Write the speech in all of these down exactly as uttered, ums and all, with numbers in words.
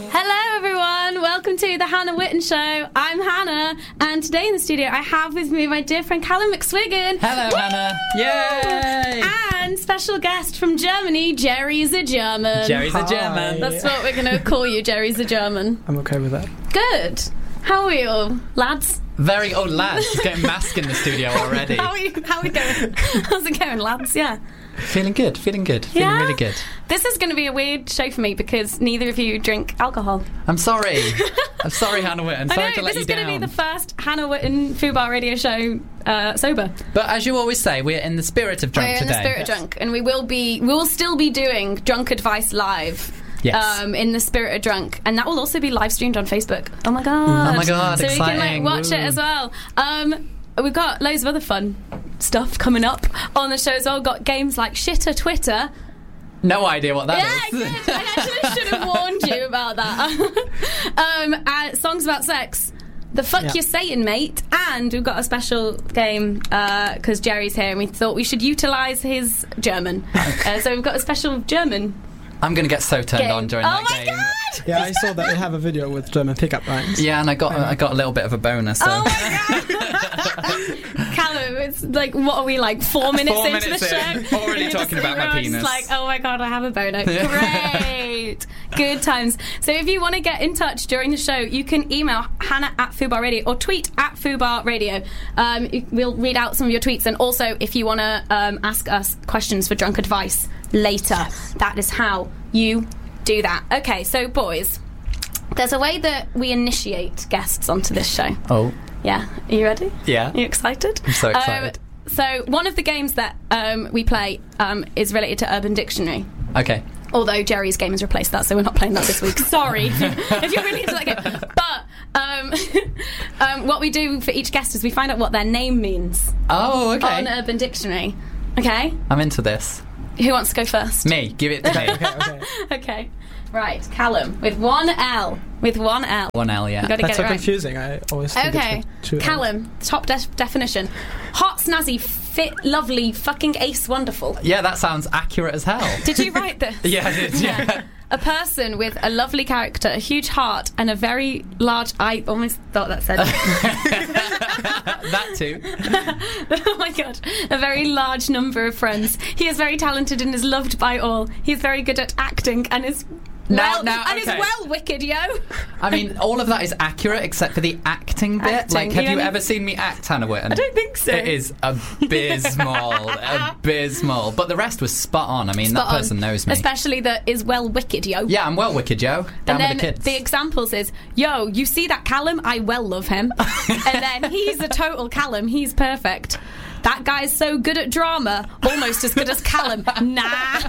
Hello everyone, welcome to the Hannah Witten Show. I'm Hannah, and today in the studio I have with me my dear friend Callum McSwiggan. Hello, Woo! Hannah. Yay! And special guest from Germany, Jerry the German. Jerry the German. That's what we're going to call you, Jerry the German. I'm okay with that. Good. How are you, lads? Very old lads. Just getting mask in the studio already. How are you? How are we going? How's it going, lads? Yeah. Feeling good, feeling good, feeling Yeah? really good. This is going to be a weird show for me because neither of you drink alcohol. I'm sorry. I'm sorry, Hannah Witten. I Sorry know, to let this you is going down. to be the first Hannah Witten Fubar radio show uh, sober. But as you always say, we're in the spirit of drunk We're in today. the spirit of drunk, and we will be. We will still be doing Drunk Advice live. Yes. Um, in the spirit of drunk, and that will also be live streamed on Facebook. Oh my god! Oh my God, So exciting. we can like watch Woo. it as well. Um, we've got loads of other fun stuff coming up on the show as well. We've got games like Shitter Twitter. No idea what that yeah, is. good. I actually should have warned you about that. um, uh, songs about sex. The Fuck Yeah. Your Satan, mate. And we've got a special game because uh, Jerry's here and we thought we should utilise his German. uh, so we've got a special German I'm going to get so turned game. on during oh that my game. God! Yeah, I saw that they have a video with German pickup lines. Yeah, and I got I got a little bit of a bonus. So. Oh my God! Callum, it's like, what are we, like four minutes Four into minutes the in, show? already And talking just- about my we're all just penis. like, oh my God, I have a boner. Great. Good times. So if you want to get in touch during the show, you can email Hannah at Fubar Radio or tweet at Fubar Radio. Um, we'll read out some of your tweets, and also if you want to um, ask us questions for Drunk Advice later, yes. That is how you do that. Okay, so boys, there's a way that we initiate guests onto this show. Oh. Yeah, are you ready? Yeah. Are you excited? I'm so excited. Um, so one of the games that um, we play um, is related to Urban Dictionary. Okay. Although Jerry's game has replaced that, so we're not playing that this week. Sorry if, you, if you're really into that game. But um, um, what we do for each guest is we find out what their name means Oh, okay. on Urban Dictionary. Okay? I'm into this. Who wants to go first? Me. Give it to me. Okay, okay. Okay. Right, Callum, with one L. With one L. One L, yeah. You gotta That's get so it right. confusing. I always think Okay, it's with two L's. Callum, top def- definition. Hot, snazzy, fit, lovely, fucking ace, wonderful. Yeah, that sounds accurate as hell. Did you write this? Yeah, I did, yeah. A person with a lovely character, a huge heart, and a very large... I almost thought that said... That too. Oh my God. A very large number of friends. He is very talented and is loved by all. He's very good at acting and is... Now- well, now, and is okay. well wicked, yo. I mean, all of that is accurate except for the acting bit. Acting, Like, have you you know- ever seen me act, Hannah Witten? I don't think so. It is abysmal. Abysmal. But the rest was spot on. I mean, Spot that on. person knows me. Especially that is well wicked, yo. Yeah, I'm well wicked, yo. Down And then with the kids. the examples is, yo, you see that Callum? I well love him. And then he's a total Callum. He's perfect. That guy's so good at drama, almost as good as Callum. Nah.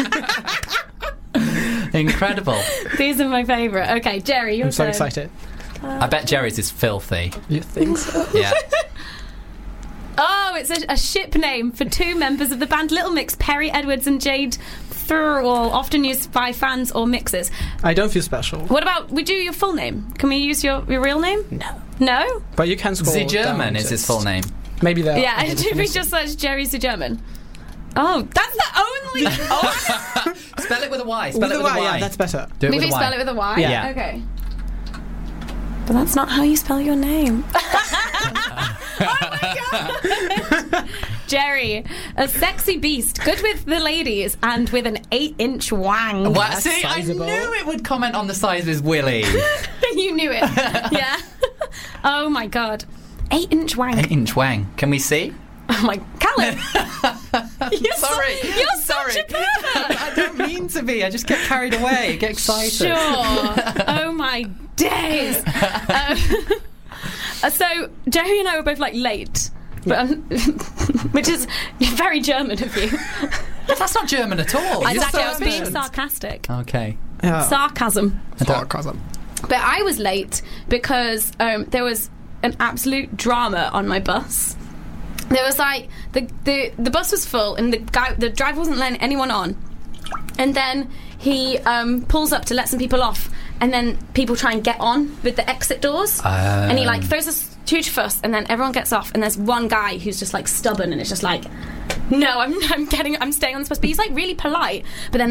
Incredible. These are my favourite. Okay, Jerry, you're I'm so excited. I bet Jerry's is filthy. You think so? Yeah. Oh, it's a, a ship name for two members of the band Little Mix, Perry Edwards and Jade Thirlwall, often used by fans or mixers. I don't feel special. What about, we do your full name? Can we use your, your real name? No. No? But you can scroll The German down is to- his full name. Maybe that. Yeah, did we just search Jerry's the German? Oh, that's the only... Oh, Spell it with a Y. Spell With it a with a Y, Y. yeah, that's better. Do it maybe with a Y. spell it with a Y? Yeah. Okay. But that's not how you spell your name. Oh my God! Jerry, a sexy beast, good with the ladies and with an eight-inch wang. What? That's See, sizable. I knew it would comment on the size of his willy. You knew it. Yeah. Oh my God. Eight-inch wang. Eight inch wang. Can we see? Oh my... Callum! You're Sorry. So, you're Sorry. such a pervert! I don't mean to be. I just get carried away. Get excited. Sure. Oh my days. Um, uh, so Jerry and I were both like late, but um, which is very German of you. That's not German at all. You're Exactly. so I was being efficient. sarcastic. Okay. Yeah. Sarcasm. Sarcasm. But I was late because um, there was an absolute drama on my bus. There was like the, the the bus was full and the guy the driver wasn't letting anyone on, and then he um, pulls up to let some people off, and then people try and get on with the exit doors, Um. and he like throws a huge fuss, and then everyone gets off, and there's one guy who's just like stubborn, and it's just like, no, I'm I'm getting I'm staying on this bus, but he's like really polite, but then they're just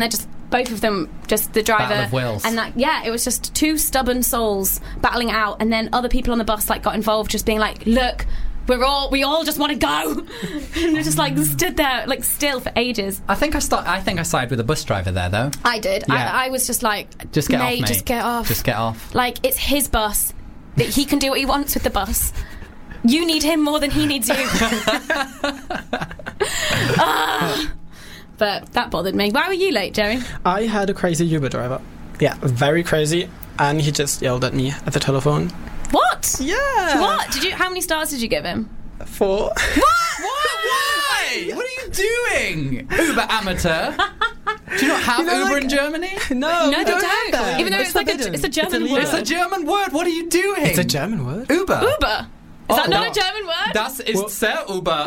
both of them, just the driver Battle of wills. and that. Yeah, it was just two stubborn souls battling out, and then other people on the bus like got involved, just being like, "Look, we're all we all just want to go," and they're just like stood there like still for ages. I think I start. I think I side with the bus driver there, though. I did. Yeah. I, I was just like, Just get mate, off, mate. Just get off. Just get off. Like, it's his bus. That he can do what he wants with the bus. You need him more than he needs you. Ah. But that bothered me. Why were you late, Jerry? I had a crazy Uber driver. Yeah, very crazy. And he just yelled at me at the telephone. What? Yeah. What? Did you? How many stars did you give him? For... What? Why? What are you doing? Uber amateur. Do you not have You know, Uber like- in Germany? No, No, we they don't. don't. have that. Even though That's it's like a, forbidden. it's a German illegal. word. It's a German word. What are you doing? It's a German word? Uber. Uber. Is that Oh, not no. a German word? Das ist Well- sehr Uber.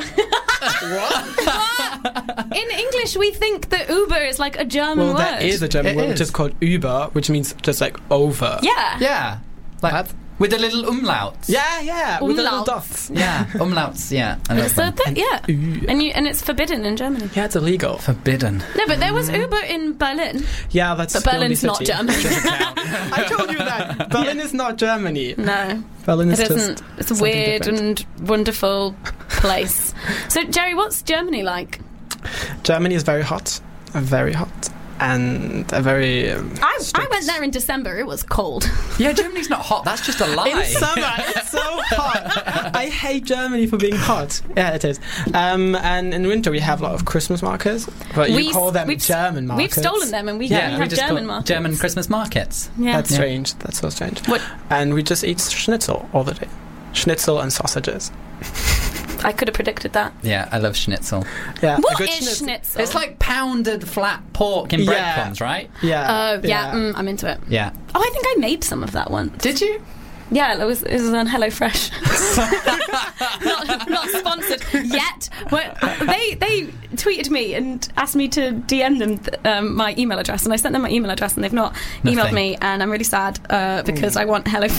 In English, we think that Uber is like a German Well, word. there is a German It word is. which is called Uber, which means just like over. Yeah. Yeah. Like, What? with the little umlauts. Yeah, yeah, with the little Umlaut. dots. Yeah. Umlauts, yeah. I love It's a them. th- yeah. Ooh. And you and it's forbidden in Germany. Yeah, it's illegal. Forbidden. No, but there was Uber in Berlin. Yeah, that's But the only Berlin's not city. Germany. I told you that. Berlin is not Germany. No. Berlin is It just isn't. It's a something weird different. and wonderful place. So, Jerry, what's Germany like? Germany is very hot, very hot, and a very. Um, I, I strict- went there in December. It was cold. Yeah, Germany's not hot. That's just a lie. In summer, it's so hot. I hate Germany for being hot. Yeah, it is. Um, and in winter, we have a lot of Christmas markets, but you We- call them we've- German markets. We've stolen them, and we, Yeah, we we have just German got markets. German Christmas markets. Yeah. That's Yeah. strange. That's so strange. What? And we just eat schnitzel all the day. Schnitzel and sausages. I could have predicted that. Yeah, I love schnitzel. Yeah. a What good is schnitzel? It's like pounded flat pork in Yeah. breadcrumbs, right? Yeah. Oh, yeah, mm, I'm into it. Yeah. Oh, I think I made some of that once. Did you? Yeah, it was, it was on HelloFresh. not, not sponsored yet. But they they tweeted me and asked me to D M them th- um, my email address, and I sent them my email address, and they've not emailed Nothing. me, and I'm really sad uh, because I want HelloFresh